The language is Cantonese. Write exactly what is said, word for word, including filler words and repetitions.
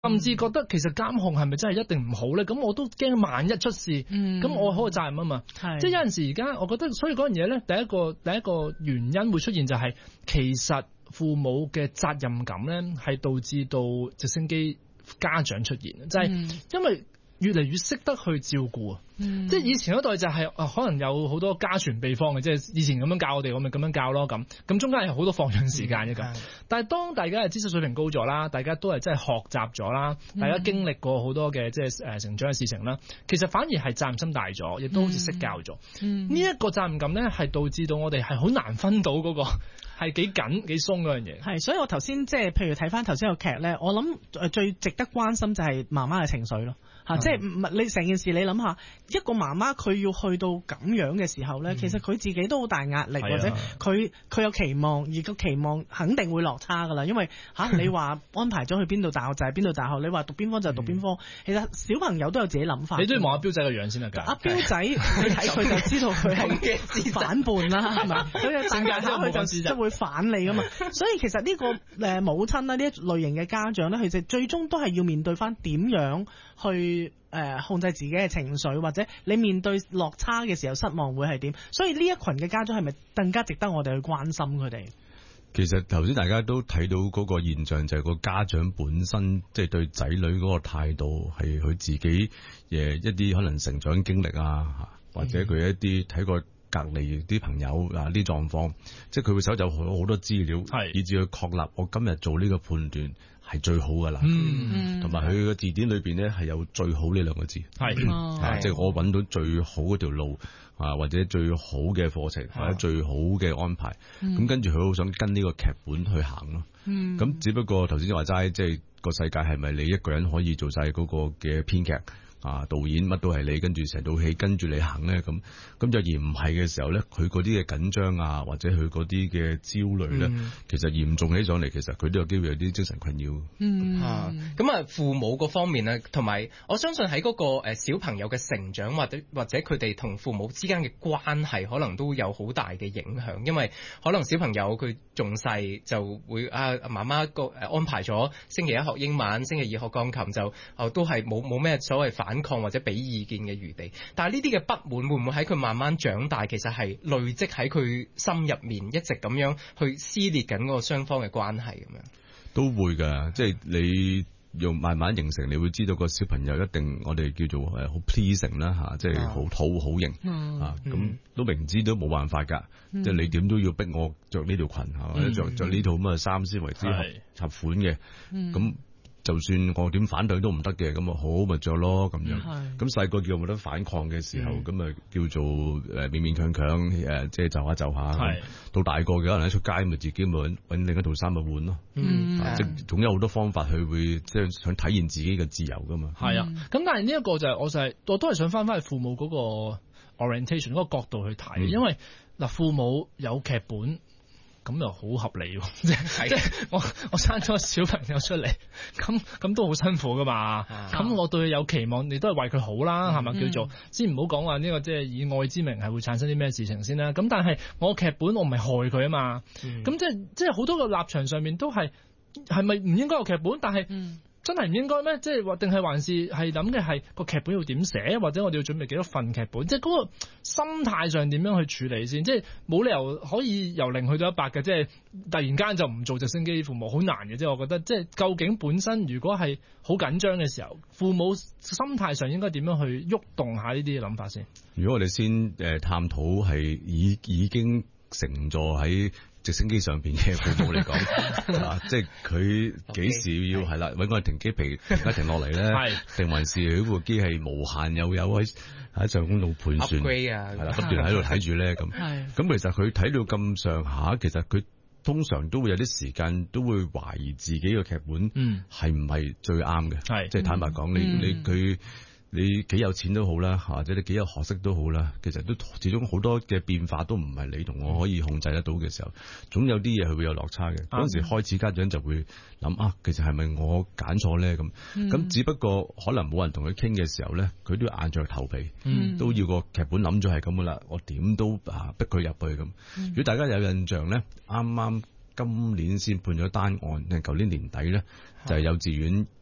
甚至覺得其實監控係咪真係一定唔好咧？咁我都驚萬一出事，咁、嗯、我好有責任啊嘛。即係有陣時而家，我覺得所以嗰樣嘢咧，第一個第一個原因會出現就係、是、其實父母嘅責任感咧，係導致到直升機家長出現，就係、是、因為越嚟越識得去照顧啊。嗯、即係以前嗰代就係、是呃、可能有好多家傳秘方嘅，即係以前咁樣教我哋，我咪咁樣教咯咁。咁中間有好多放養時間嘅咁。嗯、但係當大家嘅知識水平高咗啦，大家都係真係學習咗啦，大家經歷過好多嘅即係誒成長嘅事情啦，其實反而係責任心大咗，亦都好似識教咗。呢一、嗯、個責任感咧，係導致到我哋係好難分到嗰、那個係幾緊幾鬆嗰樣嘢。係， 所以我頭先即係譬如睇翻頭先個劇咧，我諗誒最值得關心就係媽媽嘅情緒咯。嚇、嗯，即係唔係你成件事你諗下，一個媽媽佢要去到咁樣嘅時候咧，嗯、其實佢自己都好大壓力，嗯、或者佢佢有期望，而個期望肯定會落差噶啦。因為嚇、啊、你話安排咗去邊度大學就係邊度大學，你話讀邊科就係讀邊科。嗯、其實小朋友都有自己諗法。 你都要望下標仔個樣先得㗎。阿標仔，你睇佢就知道佢係反叛啦，係咪？佢嘅性格佢就即係會反你噶嘛。所以其實呢個誒母親啦，呢一類型嘅家長咧，其實最終都係要面對翻點樣去。誒、呃，控制自己嘅情緒，或者你面對落差嘅時候失望會係點？所以呢一群嘅家長係咪更加值得我哋去關心佢哋？ 其實頭先大家都睇到嗰個現象，就係個家長本身即係、就是、對仔女嗰個態度係佢自己誒一啲可能成長經歷啊，或者佢一啲睇過隔離啲朋友啊啲狀況，即係佢會搜集好好多資料，係以至去確立我今日做呢個判斷係最好噶啦，同埋佢個字典裏邊咧係有最好呢兩個字，係即係我揾到最好嗰條路啊，或者最好嘅課程，或者最好嘅安排，咁、嗯、跟住佢好想跟呢個劇本去行咯。咁、嗯、只不過頭先話齋，即係個世界係咪你一個人可以做晒嗰個嘅編劇？啊！導演乜都係你，跟住成套戲跟住你行咧，咁咁就而唔係嘅時候咧，佢嗰啲嘅緊張啊，或者佢嗰啲嘅焦慮咧，嗯、其實嚴重起上嚟，其實佢都有機會有啲精神困擾。 嗯啊，咁啊，父母嗰方面咧，同埋我相信喺嗰個誒小朋友嘅成長，或者或者佢哋同父母之間嘅關係，可能都有好大嘅影響，因為可能小朋友佢仲細就會啊，媽媽個誒安排咗星期一學英文，星期二學鋼琴，就哦都係冇冇咩所謂反抗或者俾意見嘅餘地，但係呢啲嘅不滿會唔會喺佢慢慢長大，其實係累積喺佢心入面，一直咁樣去撕裂緊嗰個雙方嘅關係咁樣？ 都會㗎，即係你用慢慢形成，你會知道個小朋友一定我哋叫做誒好 pleasing 啦嚇，即係好討好型、嗯、啊，咁、嗯、都明知都冇辦法㗎，嗯、即係你點都要逼我着呢條裙嚇，或者着着呢套咁嘅衫先為之合合款嘅，咁、嗯。就算我點反對都唔得嘅，咁啊好咪着咯咁樣。咁細個叫冇得反抗嘅時候，咁啊、嗯、叫做誒勉勉強強誒，即係就下就下。係到大個嘅可能一出街咪自己咪揾另一套衫咪換咯。嗯，即係總有好多方法去會即係想體現自己嘅自由噶嘛。係啊， 咁但係呢一個就係、是、我就係、是、我都係想翻翻去父母嗰個 orientation 嗰個角度去睇，嗯、因為嗱父母有劇本。咁又好合理喎，即係即係我我生咗小朋友出嚟，咁咁都好辛苦噶嘛。咁、啊、我對佢有期望，你都係為佢好啦，係咪、嗯、叫做先唔好講話呢個即係以愛之名係會產生啲咩事情先啦。咁但係我劇本我唔係害佢啊嘛。咁、嗯、即係即係好多個立場上面都係係咪唔應該有劇本？但係。嗯真係唔應該咩？即係話定係還是係諗嘅係個劇本要點寫，或者我哋要準備幾多份劇本？即係嗰個心態上點樣去處理先？即係冇理由可以由零去到一百嘅，即係突然間就唔做直升機父母，好難嘅。即係我覺得，即係究竟本身如果係好緊張嘅時候，父母心態上應該點樣去喐動下呢啲諗法先？ 如果我哋先誒探討係已已經乘坐喺直升機上邊嘅父母嚟講，啊，即係佢幾時要係啦，揾個停機坪而家停落嚟咧，定還是佢部機係無限又有喺喺上空度盤旋，係啦，不斷喺度睇住咧咁。咁其實佢睇到咁上下，其實佢通常都會有啲時間都會懷疑自己嘅劇本係唔係最啱嘅。係，即係坦白講，你你佢。你幾有錢都好啦，或者你幾有學識都好啦，其實都始終好多嘅變化都唔係你同我可以控制得到嘅時候，總有啲嘢係會有落差嘅。嗰陣、嗯、時開始家長就會諗啊，其實係咪我揀錯咧咁？咁、嗯、只不過可能冇人同佢傾嘅時候咧，佢都要硬着頭皮，嗯、都要個劇本諗咗係咁噶啦，我點都啊逼佢入去咁。嗯、如果大家有印象咧，啱啱今年先判咗單案，定舊年年底咧就係、是、幼稚園